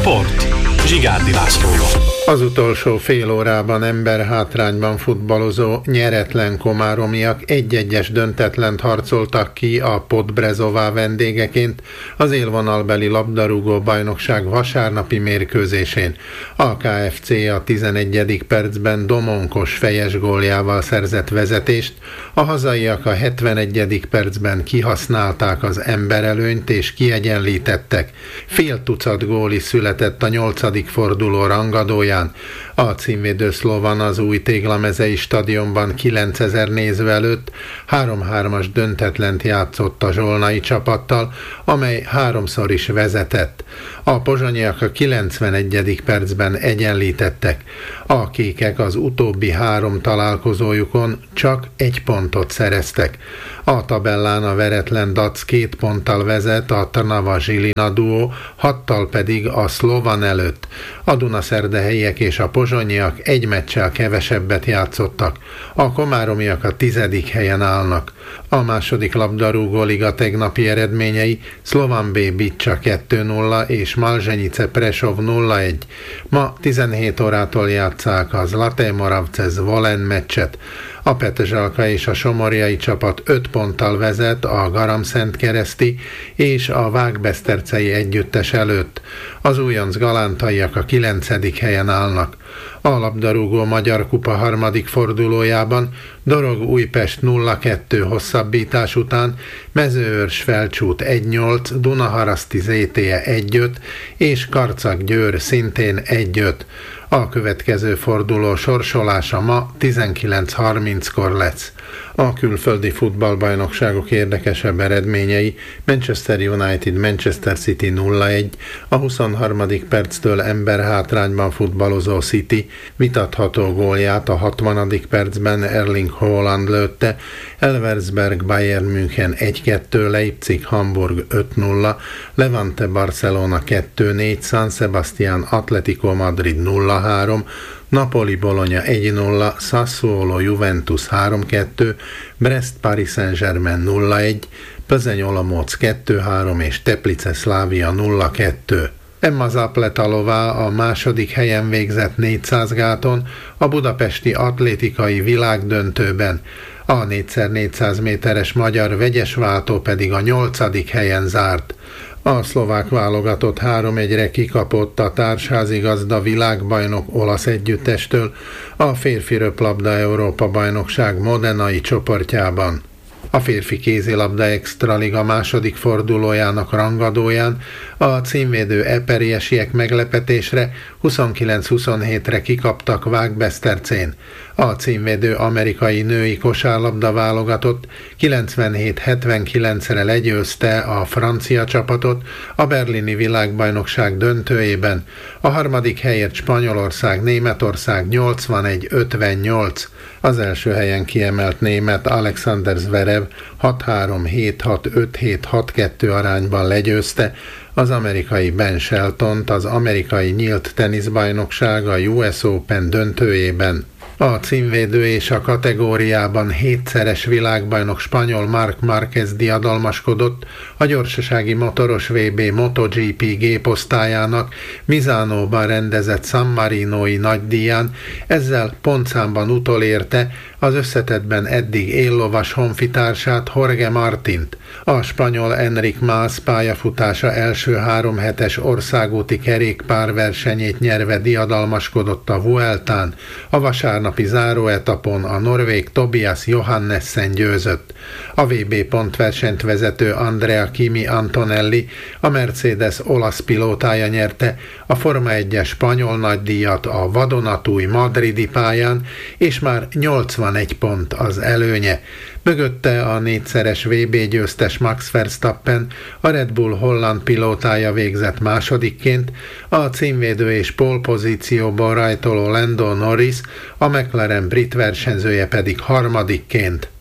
Sport. Zsigárdi Lászlóval. Az utolsó fél órában emberhátrányban futballozó nyeretlen komáromiak egy-egyes döntetlent harcoltak ki a Podbrezová vendégeként az élvonalbeli labdarúgó bajnokság vasárnapi mérkőzésén. A KFC a 11. percben Domonkos fejes góljával szerzett vezetést, a hazaiak a 71. percben kihasználták az emberelőnyt és kiegyenlítettek. Fél tucat gól is született a 8. forduló rangadóján. A címvédő Szlovan az új Téglamezei stadionban 9000 néző előtt 3-3-as döntetlent játszott a zsolnai csapattal, amely 3-szor is vezetett. A pozsonyiak a 91. percben egyenlítettek. A kékek az utóbbi 3 találkozójukon csak 1 pontot szereztek. A tabellán a veretlen Dac 2 ponttal vezet, a Trnava-Žilina duó 6-tal pedig a Szlovan előtt. A dunaszerdahelyiek és a pozsonyiak 1 meccsel kevesebbet játszottak. A komáromiak a 10. helyen állnak. A második labdarúgó liga tegnapi eredményei: Slovan B Bicsa 2-0 és Malzenice Prešov 0-1. Ma 17 órától játsszák a Zlaté Moravce Zvolen meccset. A Petezsalka és a somorjai csapat 5 ponttal vezet a Garamszentkereszti és a Vágbesztercei együttes előtt. Az újonc galántaiak a 9. helyen állnak. A labdarúgó Magyar Kupa 3. fordulójában Dorog Újpest 0-2 hosszabbítás után, Mezőőrs Felcsút 1-8, Dunaharaszti ZTE 1-5 és Karcag Győr szintén 1-5. A következő forduló sorsolása ma 19:30-kor lesz. A külföldi futballbajnokságok érdekesebb eredményei: Manchester United Manchester City 0-1, a 23. perctől emberhátrányban futballozó City vitatható gólját a 60. percben Erling Haaland lőtte, Elversberg Bayern München 1-2, Leipzig Hamburg 5-0, Levante Barcelona 2-4, San Sebastián Atletico Madrid 0-3, Napoli Bologna 1-0, Sassuolo Juventus 3-2, Brest Paris Saint-Germain 0-1, Plzeň Olomouc 2-3 és Teplice Slavia 0-2. Emma Zapletalová a második helyen végzett 400 gáton, a budapesti atlétikai világdöntőben. A 4x400 méteres magyar vegyesváltó pedig a 8. helyen zárt. A szlovák válogatott 3-1-re kikapott a társházigazda világbajnok olasz együttestől a férfi röplabda Európa-bajnokság modenai csoportjában. A férfi kézilabda extraliga második fordulójának rangadóján a címvédő eperiesiek meglepetésre 29-27-re kikaptak Vágbesztercén. A címvédő amerikai női kosárlabda válogatott 97-79-re legyőzte a francia csapatot a berlini világbajnokság döntőjében. A 3. helyért Spanyolország Németország 81-58. Az első helyen kiemelt német Alexander Zverev 6-3, 7-6, 5-7, 6-2 arányban legyőzte az amerikai Ben Sheltont az amerikai nyílt teniszbajnokság a US Open döntőjében. A címvédő és a kategóriában 7-szeres világbajnok spanyol Marc Márquez diadalmaskodott a gyorsasági motoros VB MotoGP géposztályának Misánóban rendezett San Marinói nagydíján, ezzel pontszámban utolérte az összetettben eddig éllovas honfitársát Jorge Martint. A spanyol Enric Mas pályafutása első 3 hetes országúti kerékpárversenyét nyerve diadalmaskodott a Vueltán, a vasárnapi záróetapon a norvég Tobias Johannessen győzött. A VB pontversenyt vezető Andrea Kimi Antonelli, a Mercedes olasz pilótája nyerte a Forma 1-es spanyol nagydíjat a vadonatúj madridi pályán, és már 81 pont az előnye. Mögötte a 4-szeres VB győztes Max Verstappen, a Red Bull holland pilótája végzett másodikként, a címvédő és pole-pozícióból rajtoló Lando Norris, a McLaren brit versenyzője pedig harmadikként.